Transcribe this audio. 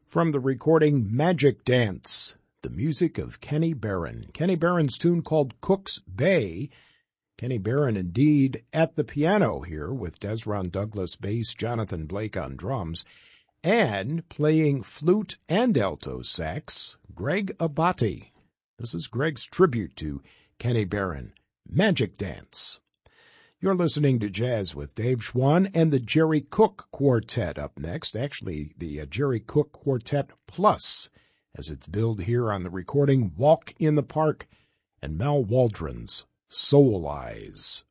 From the recording Magic Dance, the music of Kenny Barron. Kenny Barron's tune called Cook's Bay. Kenny Barron indeed at the piano here with Desron Douglas bass, Jonathan Blake on drums, and playing flute and alto sax, Greg Abate. This is Greg's tribute to Kenny Barron, Magic Dance. You're listening to Jazz with Dave Schwann and the Jerry Cook Quartet up next. Actually, the Jerry Cook Quartet Plus, as it's billed here on the recording Walk in the Park, and Mal Waldron's Soul Eyes.